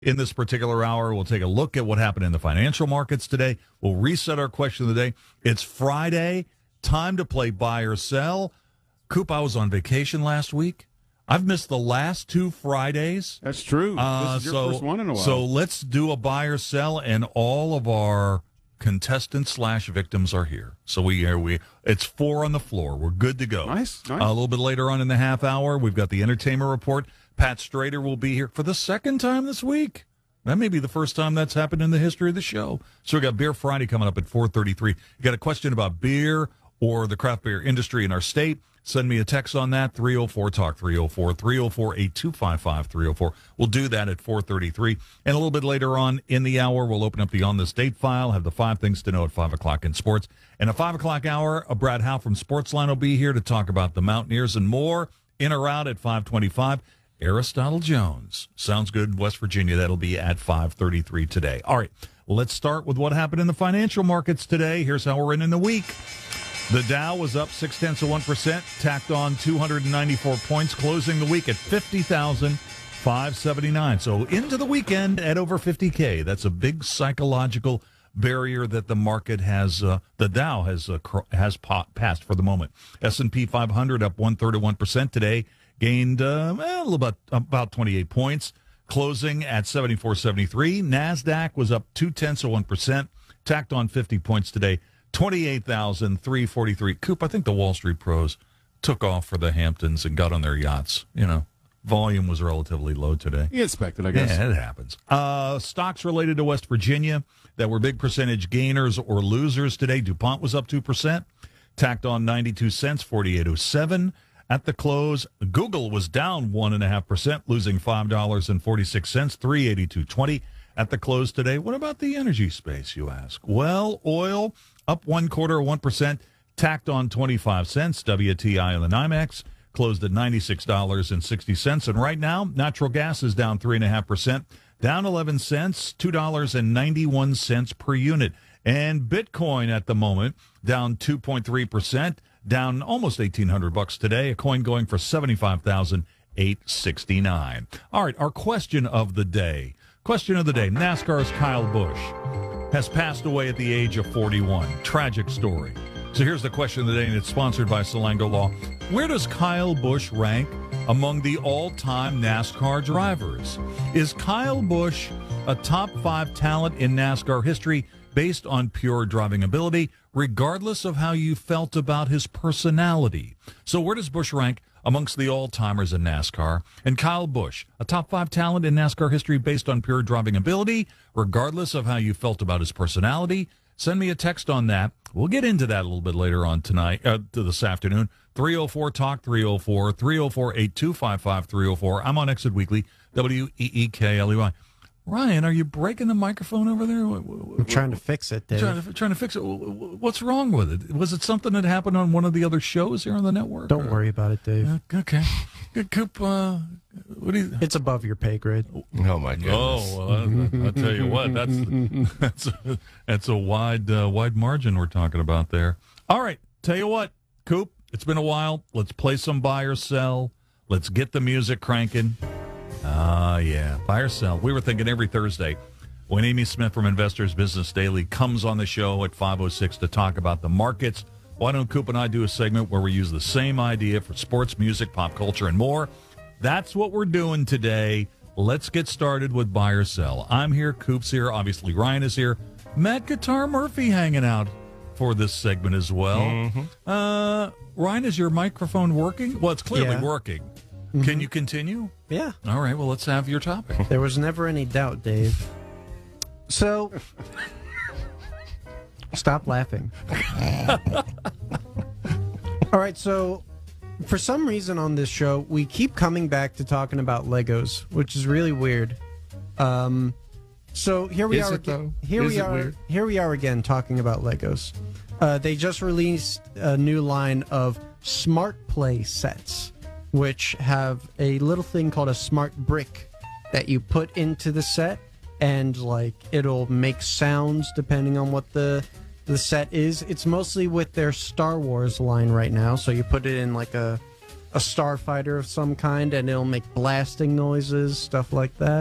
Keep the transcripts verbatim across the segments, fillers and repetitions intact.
In this particular hour, we'll take a look at what happened in the financial markets today. We'll reset our question of the day. It's Friday. Time to play buy or sell. Coop, I was on vacation last week. I've missed the last two Fridays. That's true. Uh, this is your so, first one in a while. So let's do a buy or sell, and all of our contestants slash victims are here. So we are we. It's four on the floor. We're good to go. Nice, nice. Uh, a little bit later on in the half hour, we've got the entertainment report. Pat Strader will be here for the second time this week. That may be the first time that's happened in the history of the show. So we got Beer Friday coming up at four thirty-three. You got a question about beer or the craft beer industry in our state? Send me a text on that, three oh four talk, three oh four, three oh four, eight two five five, three oh four. We'll do that at four thirty-three. And a little bit later on in the hour, we'll open up the On This Date file, have the five things to know at five o'clock in sports. And at five o'clock hour, uh, Brad Howe from Sportsline will be here to talk about the Mountaineers and more. In or out at five twenty-five. Aristotle Jones. Sounds good, West Virginia. That'll be at five thirty-three today. All right, let's start with what happened in the financial markets today. Here's how we're in in the week. The Dow was up six-tenths of one percent, tacked on two hundred ninety-four points, closing the week at fifty thousand five hundred seventy-nine. So into the weekend at over fifty K. That's a big psychological barrier that the market has, uh, the Dow has uh, cr- has pa- passed for the moment. S and P five hundred up one-third of one percent today. Gained uh, well, a little about, about twenty-eight points, closing at seventy-four seventy-three. NASDAQ was up two-tenths of one percent, tacked on fifty points today, twenty-eight thousand three hundred forty-three. Coop, I think the Wall Street pros took off for the Hamptons and got on their yachts. You know, volume was relatively low today. You expect it, I guess. Yeah, it happens. Uh, stocks related to West Virginia that were big percentage gainers or losers today. DuPont was up two percent, tacked on ninety-two cents, forty-eight oh seven. At the close, Google was down one point five percent, losing five dollars and forty-six cents, three eighty-two twenty. At the close today, what about the energy space, you ask? Well, oil up one quarter of one percent, tacked on twenty-five cents. W T I on the NYMEX closed at ninety-six dollars and sixty cents. And right now, natural gas is down three point five percent, down eleven cents, two dollars and ninety-one cents per unit. And Bitcoin at the moment, down two point three percent. Down almost eighteen hundred bucks today. A coin going for seventy-five thousand eight hundred sixty-nine. All right, our question of the day. Question of the day. NASCAR's Kyle Busch has passed away at the age of forty-one. Tragic story. So here's the question of the day, and it's sponsored by Salango Law. Where does Kyle Busch rank among the all-time NASCAR drivers? Is Kyle Busch a top five talent in NASCAR history based on pure driving ability, regardless of how you felt about his personality? So where does Busch rank amongst the all-timers in NASCAR? And Kyle Busch, a top five talent in NASCAR history based on pure driving ability, regardless of how you felt about his personality? Send me a text on that. We'll get into that a little bit later on tonight, uh, to this afternoon. three oh four talk, three oh four, three oh four, eight two five five, three oh four. I'm on Exit Weekly, W E E K L E Y. Ryan, are you breaking the microphone over there? I'm trying to fix it, Dave. Trying to, trying to fix it. What's wrong with it? Was it something that happened on one of the other shows here on the network? Don't or? worry about it, Dave. Uh, okay. Good, Coop, uh, what do you... It's above your pay grade. Oh, my goodness. Oh, well, I, I'll tell you what, that's that's a, that's a wide, uh, wide margin we're talking about there. All right, tell you what, Coop, it's been a while. Let's play some buy or sell. Let's get the music cranking. Ah, uh, yeah. Buy or sell. We were thinking every Thursday when Amy Smith from Investors Business Daily comes on the show at five oh six to talk about the markets, why don't Coop and I do a segment where we use the same idea for sports, music, pop culture, and more? That's what we're doing today. Let's get started with buy or sell. I'm here. Coop's here. Obviously, Ryan is here. Matt Guitar Murphy hanging out for this segment as well. Mm-hmm. Uh, Ryan, is your microphone working? Well, it's clearly yeah. working. Mm-hmm. Can you continue? Yeah. All right, well, let's have your topic. There was never any doubt, Dave. So, stop laughing. All right, so for some reason on this show, we keep coming back to talking about Legos, which is really weird. Um, so here we is are. It, though? Here is we it are. Weird? Here we are again talking about Legos. Uh, they just released a new line of Smart Play sets, which have a little thing called a smart brick that you put into the set, and like it'll make sounds depending on what the the set is. It's mostly with their Star Wars line right now, so you put it in like a a starfighter of some kind, and it'll make blasting noises, stuff like that.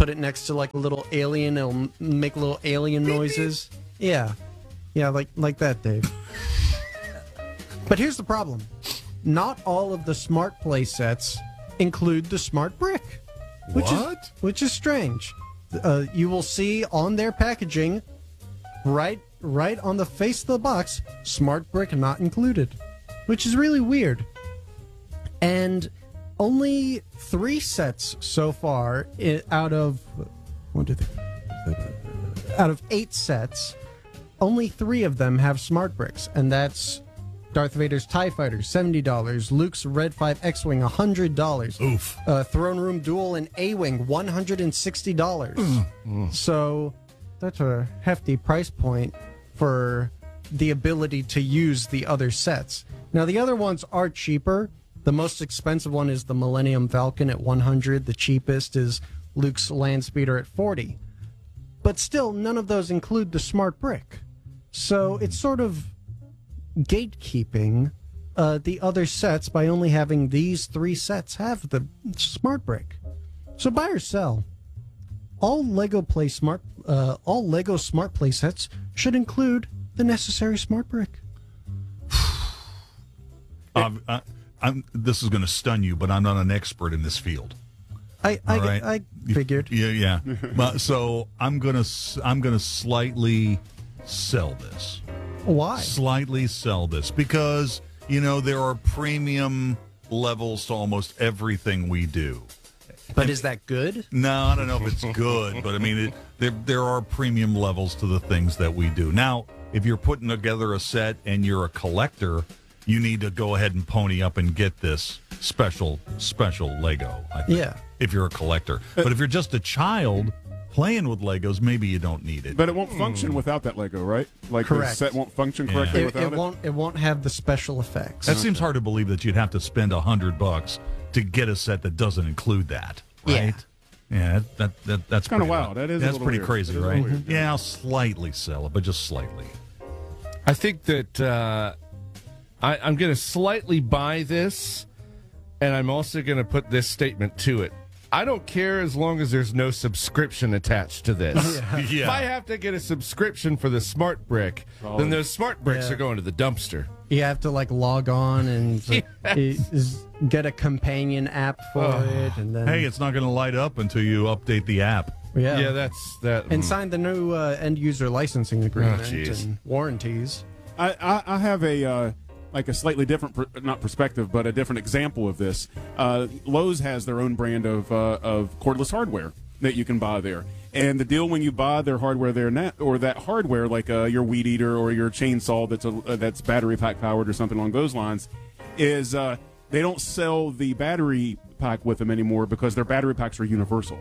put it next to like a little alien. It'll m- make little alien noises. Yeah, yeah, like like that, Dave. But here's the problem: not all of the Smart Play sets include the Smart Brick, which What? is which is strange. Uh, you will see on their packaging, right, right on the face of the box, Smart Brick not included, which is really weird. And only three sets so far i- out of one, two, three, out of eight sets, only three of them have Smart Bricks, and that's Darth Vader's TIE Fighter, seventy dollars, Luke's Red five X-Wing, one hundred dollars, Oof. uh, Throne Room Duel and A-Wing, one hundred sixty dollars. So that's a hefty price point for the ability to use the other sets. Now, the other ones are cheaper. The most expensive one is the Millennium Falcon at one hundred dollars. The cheapest is Luke's Landspeeder at forty dollars. But still, none of those include the Smart Brick. So it's sort of gatekeeping uh, the other sets by only having these three sets have the Smart Brick. So buy or sell. All Lego Play Smart, uh, all Lego Smart Play sets should include the necessary Smart Brick. Um, I, I'm, this is going to stun you, but I'm not an expert in this field. I I, All right. I figured. Yeah, yeah. But, so I'm gonna s- I'm gonna slightly sell this. Why? Slightly sell this because you know there are premium levels to almost everything we do. But is that good? No, I don't know if it's good, but I mean, it, there there are premium levels to the things that we do. Now, if you're putting together a set and you're a collector, you need to go ahead and pony up and get this special special Lego. I think, Yeah. if you're a collector, but if you're just a child playing with Legos, maybe you don't need it. But it won't function without that Lego, right? Like Correct. the set won't function correctly It, without it it. won't. It won't have the special effects. That seems hard to believe that you'd have to spend a hundred bucks to get a set that doesn't include that, Yeah. right? Yeah, that, that, that that's Kinda pretty wild. That is a that's little pretty weird. crazy, That is a right? little weird, Yeah, I'll slightly sell it, but just slightly. I think that uh, I, I'm going to slightly buy this, and I'm also going to put this statement to it. I don't care as long as there's no subscription attached to this. Yeah. If I have to get a subscription for the Smart Brick, then those Smart Bricks Yeah. are going to the dumpster. You have to like log on and like, is- get a companion app for it, and then Hey, it's not going to light up until you update the app. yeah, Yeah, that's that. and mm. sign the new uh, end user licensing agreement jeez. and warranties. I, I, I have a uh, like a slightly different, per, not perspective, but a different example of this. Uh, Lowe's has their own brand of uh, of cordless hardware that you can buy there. And the deal when you buy their hardware there, na- or that hardware like uh, your weed eater or your chainsaw that's a, uh, that's battery pack powered or something along those lines, is uh, they don't sell the battery pack with them anymore because their battery packs are universal.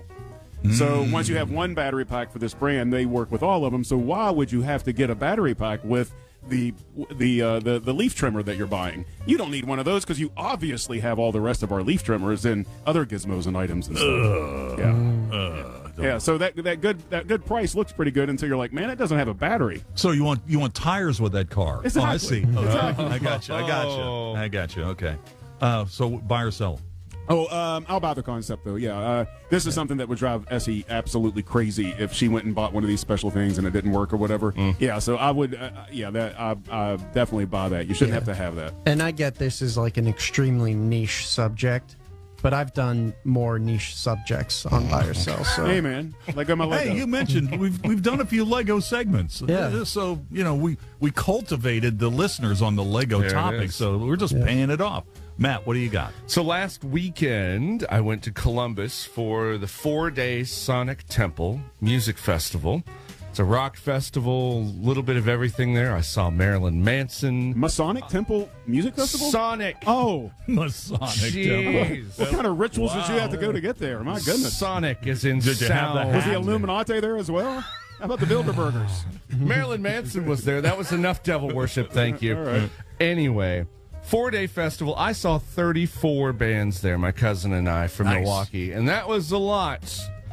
So once you have one battery pack for this brand, they work with all of them. So why would you have to get a battery pack with the the uh, the the leaf trimmer that you're buying? You don't need one of those because you obviously have all the rest of our leaf trimmers and other gizmos and items and stuff. yeah, Uh, yeah. So that that good that good price looks pretty good until you're like, man, it doesn't have a battery. So you want you want tires with that car? Exactly. Oh, I see. Okay. Exactly. I got you. I got you. Oh. I got you. Okay. Uh, so buy or sell? Oh, um, I'll buy the concept though. Yeah, uh, this is something that would drive Essie absolutely crazy if she went and bought one of these special things and it didn't work or whatever. Yeah, so I would. Uh, yeah, that I, I definitely buy that. You shouldn't Yeah. have to have that. And I get this is like an extremely niche subject, but I've done more niche subjects on buy or sell. So Hey man, like on my Lego. Hey, you mentioned we've we've done a few Lego segments. Yeah. Uh, So you know we we cultivated the listeners on the Lego There it topic. is. So we're just paying it off. Matt, what do you got? So last weekend, I went to Columbus for the four-day Sonic Temple Music Festival. It's a rock festival, a little bit of everything there. I saw Marilyn Manson. Masonic Temple Music Festival. Sonic. Oh, Masonic Jeez. what kind of rituals did you have to go to get there? My goodness. Sonic is in Did you have the sound. Was the Illuminati there as well? How about the Bilderbergers? Marilyn Manson was there. That was enough devil worship. Thank you. All right. Anyway, four-day festival. I saw thirty-four bands there, my cousin and I from Nice. Milwaukee, and that was a lot.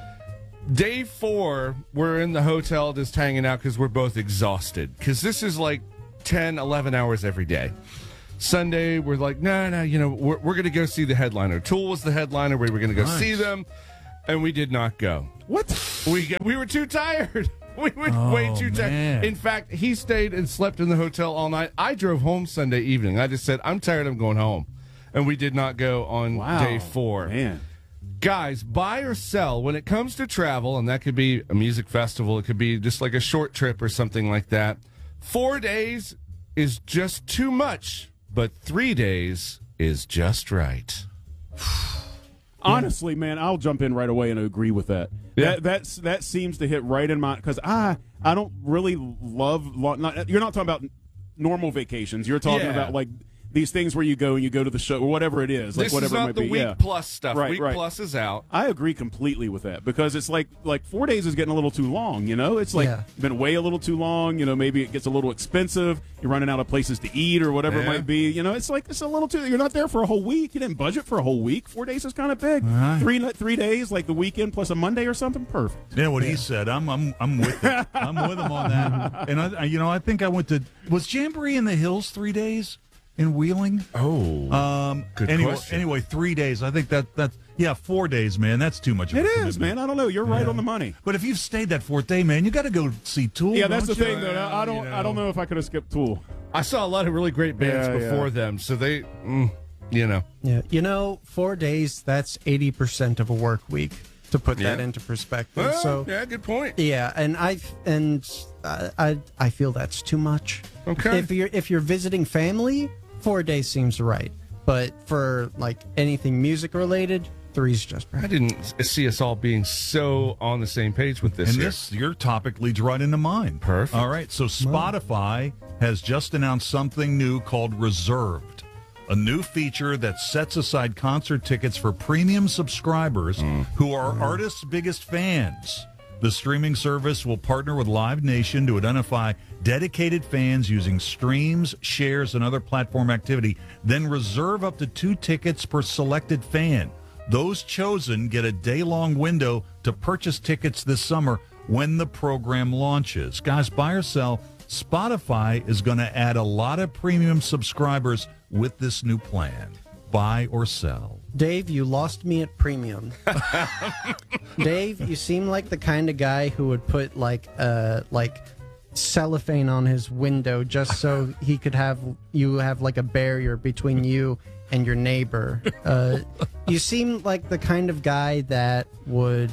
Day four, we're in the hotel just hanging out because we're both exhausted because this is like ten, eleven hours every day. Sunday, we're like, no, no, you know, we're, we're going to go see the headliner. Tool was the headliner. We were going to go Nice. see them. and we did not go. What? We we were too tired. We were Oh, way too tired. man. In fact, he stayed and slept in the hotel all night. I drove home Sunday evening. I just said, I'm tired, I'm going home. And we did not go on Wow. day four. Man. Guys, buy or sell when it comes to travel, and that could be a music festival, it could be just like a short trip or something like that. Four days is just too much, but three days is just right. Honestly, man, I'll jump in right away and agree with that. Yeah. That that's that seems to hit right in my because I I don't really love lo- not, you're not talking about normal vacations. You're talking Yeah. about like these things where you go and you go to the show or whatever it is, like This whatever is it not might the be. week yeah. plus stuff. Right, week right. plus is out. I agree completely with that because it's like like four days is getting a little too long. You know, it's like Yeah. been away a little too long. You know, maybe it gets a little expensive. You're running out of places to eat or whatever it Yeah. might be. You know, it's like it's a little too. You're not there for a whole week. You didn't budget for a whole week. Four days is kind of big. right. Three three days, like the weekend plus a Monday or something. Perfect. Yeah, what he said. I'm I'm I'm with it. I'm with him on that. And I, I you know, I think I went to was Jamboree in the Hills three days in Wheeling. Oh. Um, Good anyway, question. Anyway, three days. I think that that's yeah, four days, man. That's too much. Of It a is, commitment. man. I don't know. You're right on the money. But if you've stayed that fourth day, man, you got to go see Tool. Yeah, that's the don't you? thing, though. I don't. You I don't know if I could have skipped Tool. I saw a lot of really great bands Yeah, before yeah. them, so they, mm, you know. Yeah, you know, four days, that's eighty percent of a work week, to put that Yeah. into perspective. Well, so, yeah, good point. yeah, and I and uh, I I feel that's too much. Okay. If you're if you're visiting family, four days seems right. But for like anything music related, three's just I right. didn't see us all being so on the same page with this. And here. this, your topic leads right into mine. Perfect. All right. So Spotify has just announced something new called Reserved, a new feature that sets aside concert tickets for premium subscribers who are artists' biggest fans. The streaming service will partner with Live Nation to identify dedicated fans using streams, shares, and other platform activity, then reserve up to two tickets per selected fan. Those chosen get a day-long window to purchase tickets this summer when the program launches. Guys, buy or sell, Spotify is going to add a lot of premium subscribers with this new plan. Buy or sell. Dave, you lost me at premium. Dave, you seem like the kind of guy who would put like uh like cellophane on his window just so he could have you have like a barrier between you and your neighbor. Uh, you seem like the kind of guy that would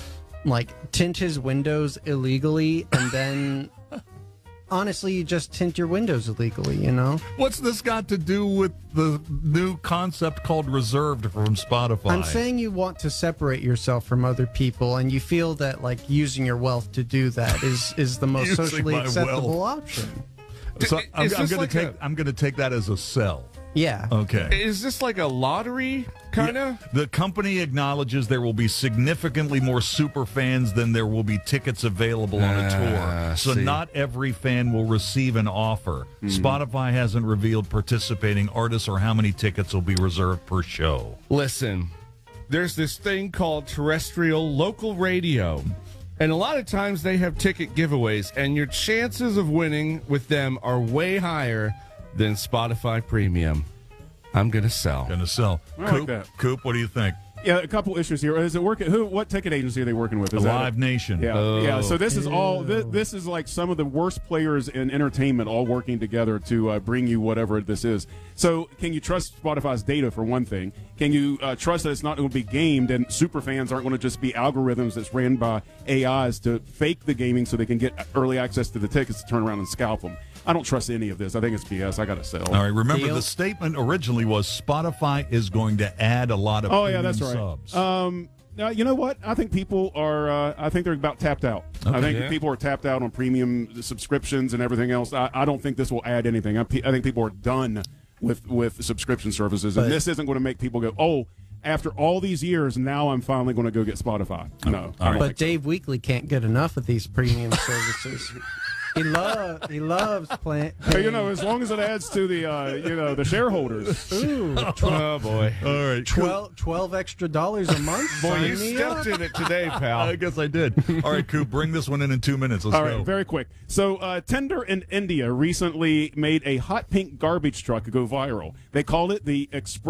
like tint his windows illegally and then honestly you just tint your windows illegally, you know? What's this got to do with the new concept called Reserved from Spotify? I'm saying you want to separate yourself from other people, and you feel that like using your wealth to do that is is the most Using socially my acceptable wealth. option. So Is I'm, this I'm going to like take. a- I'm going to take that as a sell. Yeah. Okay. Is this like a lottery, kind of? The company acknowledges there will be significantly more super fans than there will be tickets available on a Ah, tour. So see. not every fan will receive an offer. Spotify hasn't revealed participating artists or how many tickets will be reserved per show. Listen, there's this thing called terrestrial local radio. And a lot of times they have ticket giveaways, and your chances of winning with them are way higher than Spotify Premium. I'm going to sell. Going to sell. I like Coop, that. Coop, what do you think? Yeah, a couple issues here. Is it working? Who? What ticket agency are they working with? Is that Live it? Nation. Yeah, Oh. yeah. So this is all. This, this is like some of the worst players in entertainment all working together to uh, bring you whatever this is. So can you trust Spotify's data for one thing? Can you uh, trust that it's not going to be gamed and super fans aren't going to just be algorithms that's ran by A Is to fake the gaming so they can get early access to the tickets to turn around and scalp them? I don't trust any of this. I think it's B S. I got to sell. All right. Remember, Deal. the statement originally was Spotify is going to add a lot of Oh yeah, premium that's right. subs. Um, now, you know what? I think people are. Uh, I think they're about tapped out. I think Yeah. people are tapped out on premium subscriptions and everything else. I, I don't think this will add anything. I, pe- I think people are done with with subscription services, and But- this isn't going to make people go, "Oh, after all these years, now I'm finally going to go get Spotify." No, I don't But think so. Dave Weekly can't get enough of these premium services. He love he loves playing. Hey, you know, as long as it adds to the uh, you know the shareholders. Ooh, Oh, boy. All right. twelve, twelve extra dollars a month. Boy, Sign you me stepped up. in it today, pal. I guess I did. All right, Coop, bring this one in in two minutes. Let's All go. right, very quick. So, uh, Tinder in India recently made a hot pink garbage truck go viral. They called it the Express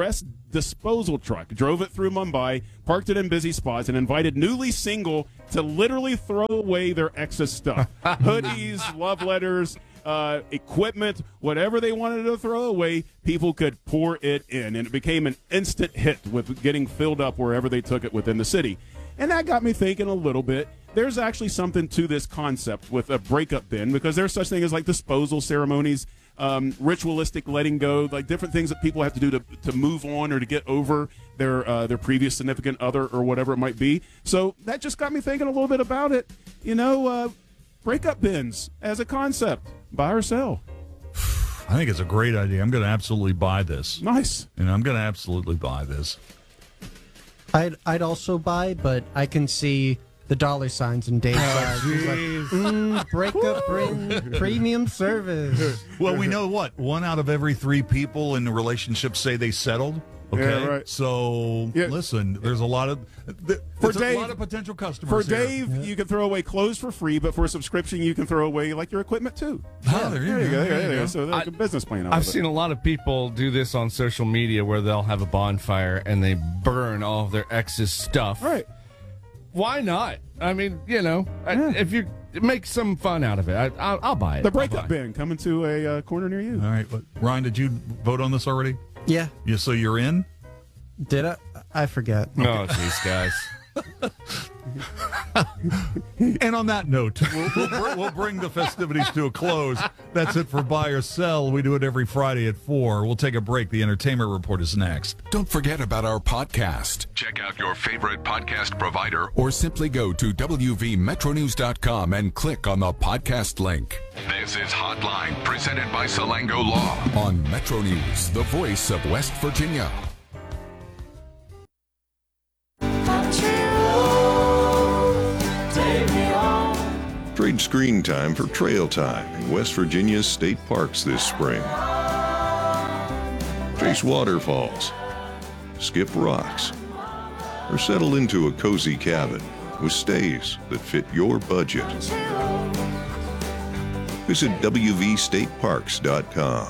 disposal truck, drove it through Mumbai, parked it in busy spots, and invited newly single to literally throw away their excess stuff. Hoodies, love letters, uh, equipment, whatever they wanted to throw away, people could pour it in. And it became an instant hit with getting filled up wherever they took it within the city. And that got me thinking a little bit. There's actually something to this concept with a breakup bin, because there's such thing as like disposal ceremonies, um, ritualistic letting go, like different things that people have to do to, to move on or to get over their uh, their previous significant other or whatever it might be. So that just got me thinking a little bit about it. You know, uh, breakup bins as a concept, buy or sell. I think it's a great idea. I'm going to absolutely buy this. Nice. And I'm going to absolutely buy this. I'd I'd also buy, but I can see the dollar signs in Dave's eyes. He's like, mm, breakup bring premium service. Well, we know what? One out of every three people in the relationship say they settled. Okay, Yeah, right. So Yeah. listen, there's a lot of th- For there's a Dave- lot of potential For customers. here. Dave, you can throw away clothes for free, but for a subscription, you can throw away like your equipment too. Oh, there you There you go. go. There There you you go. go. So there's I- a business plan. out I've of it. seen a lot of people do this on social media where they'll have a bonfire and they burn all of their ex's stuff. Right. Why not? I mean, you know, I- Yeah. if you make some fun out of it, I, I'll, I'll buy it. The I'll buy breakup it. bin coming to a uh, corner near you. All right, but Ryan, did you vote on this already? Yeah, Yeah, so you're in. did I? I forget. Oh, jeez, guys. And on that note, we'll, we'll, br- we'll bring the festivities to a close. That's it for Buy or Sell. We do it every Friday at four. We'll take a break. The Entertainment Report is next. Don't forget about our podcast. Check out your favorite podcast provider or simply go to W V Metro News dot com and click on the podcast link. This is Hotline, presented by Salango Law on Metro News, the voice of West Virginia. Trade screen time for trail time in West Virginia's state parks this spring. Chase waterfalls, skip rocks, or settle into a cozy cabin with stays that fit your budget. Visit W V state parks dot com.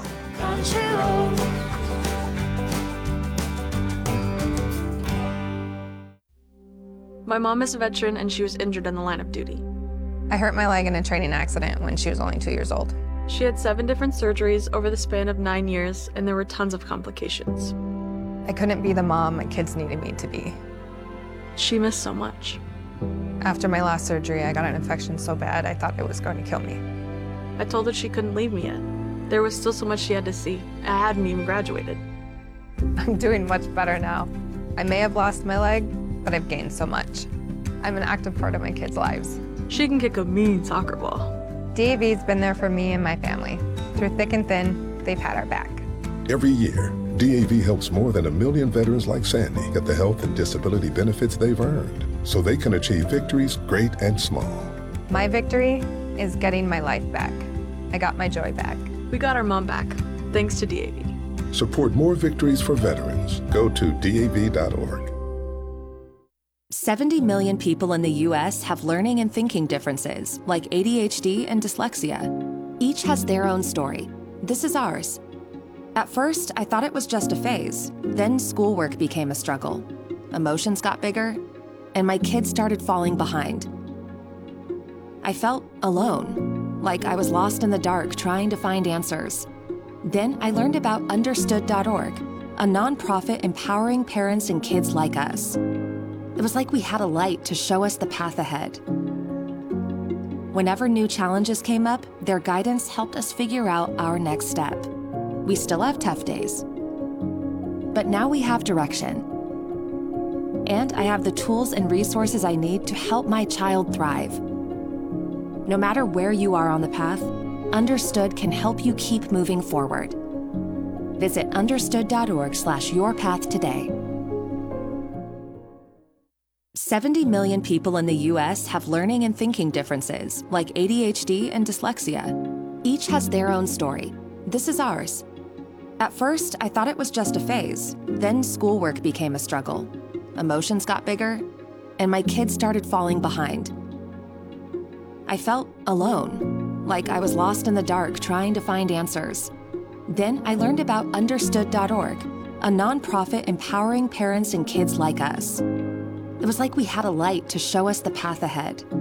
My mom is a veteran and she was injured in the line of duty. I hurt my leg in a training accident when she was only two years old. She had seven different surgeries over the span of nine years, and there were tons of complications. I couldn't be the mom my kids needed me to be. She missed so much. After my last surgery, I got an infection so bad I thought it was going to kill me. I told her she couldn't leave me yet. There was still so much she had to see. I hadn't even graduated. I'm doing much better now. I may have lost my leg, but I've gained so much. I'm an active part of my kids' lives. She can kick a mean soccer ball. D A V's been there for me and my family. Through thick and thin, they've had our back. Every year, D A V helps more than a million veterans like Sandy get the health and disability benefits they've earned so they can achieve victories great and small. My victory is getting my life back. I got my joy back. We got our mom back, thanks to D A V. Support more victories for veterans. Go to D A V dot org. seventy million people in the U S have learning and thinking differences, like A D H D and dyslexia. Each has their own story. This is ours. At first, I thought it was just a phase. Then schoolwork became a struggle. Emotions got bigger, and my kids started falling behind. I felt alone, like I was lost in the dark trying to find answers. Then I learned about understood dot org, a nonprofit empowering parents and kids like us. It was like we had a light to show us the path ahead. Whenever new challenges came up, their guidance helped us figure out our next step. We still have tough days, but now we have direction. And I have the tools and resources I need to help my child thrive. No matter where you are on the path, Understood can help you keep moving forward. Visit understood dot org slash your path today. seventy million people in the U S have learning and thinking differences, like A D H D and dyslexia. Each has their own story. This is ours. At first, I thought it was just a phase. Then schoolwork became a struggle. Emotions got bigger, and my kids started falling behind. I felt alone, like I was lost in the dark trying to find answers. Then I learned about understood dot org, a nonprofit empowering parents and kids like us. It was like we had a light to show us the path ahead.